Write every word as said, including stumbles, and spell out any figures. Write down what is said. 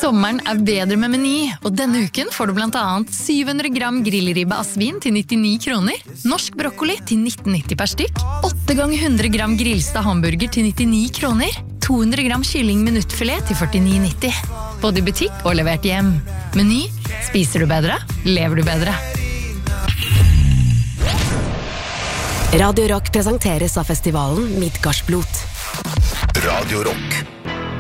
Sommeren er bedre med Meny, og denne uken får du blant annet syv hundre gram grillribbe av svin til nittini kroner, norsk brokkoli til nitten nitti per stykk, åtte ganger hundre gram grillstad hamburger til nittini kroner, to hundre gram kylling minuttfilet til førtini nitti. Både i butikk og levert hjem. Meny, spiser du bedre, lever du bedre. Radio Rock presenteres av festivalen Midgardsblot. Radio Rock.